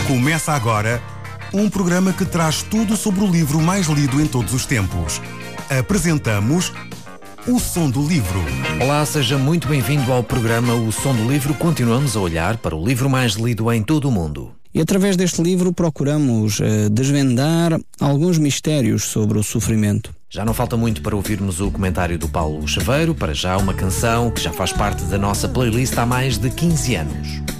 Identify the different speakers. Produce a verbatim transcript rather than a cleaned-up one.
Speaker 1: Começa agora um programa que traz tudo sobre o livro mais lido em todos os tempos. Apresentamos O Som do Livro.
Speaker 2: Olá, seja muito bem-vindo ao programa O Som do Livro. Continuamos a olhar para o livro mais lido em todo o mundo.
Speaker 3: E através deste livro procuramos uh, desvendar alguns mistérios sobre o sofrimento.
Speaker 2: Já não falta muito para ouvirmos o comentário do Paulo Chaveiro, para já uma canção que já faz parte da nossa playlist há mais de quinze anos.